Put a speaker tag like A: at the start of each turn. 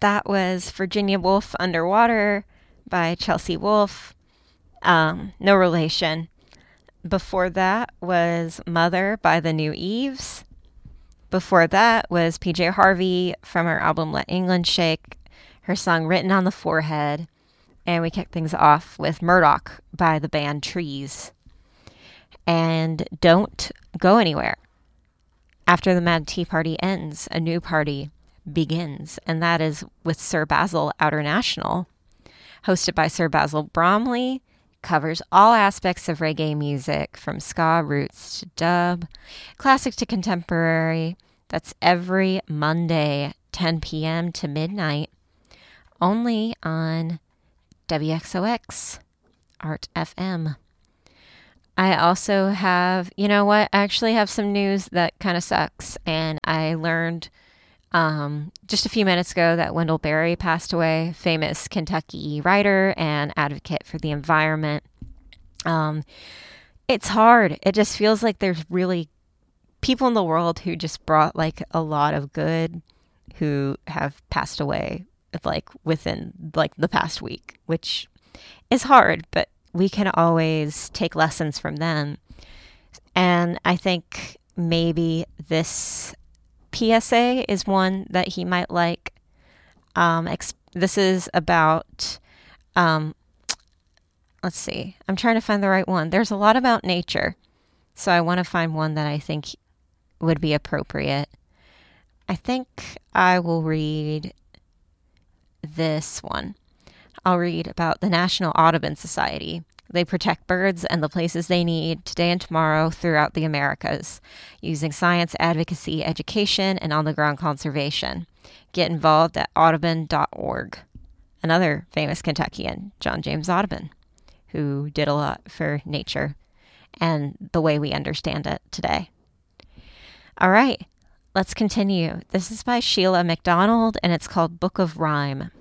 A: That was Virginia Woolf Underwater by Chelsea Wolfe. No relation. Before that was Mother by the New Eves. Before that was PJ Harvey from her album Let England Shake, her song Written on the Forehead. And we kicked things off with Murdoch by the band Trees. And don't go anywhere. After the Mad Tea Party ends, a new party begins, and that is with Sir Basil Outernational, hosted by Sir Basil Bromley. Covers all aspects of reggae music, from ska roots to dub, classic to contemporary. That's every Monday, 10 p.m. to midnight, only on WXOX Art FM. I also have, I actually have some news that kind of sucks. And I learned just a few minutes ago that Wendell Berry passed away, famous Kentucky writer and advocate for the environment. It's hard. It just feels like there's really people in the world who just brought like a lot of good who have passed away within the past week, which is hard, but we can always take lessons from them. And I think maybe this PSA is one that he might like. This is about, let's see, I'm trying to find the right one. There's a lot about nature, so I want to find one that I think would be appropriate. I think I will read this one. I'll read about the National Audubon Society. They protect birds and the places they need today and tomorrow throughout the Americas, using science, advocacy, education, and on-the-ground conservation. Get involved at audubon.org. Another famous Kentuckian, John James Audubon, who did a lot for nature and the way we understand it today. All right, let's continue. This is by Sheila MacDonald, and it's called Book of Rhyme.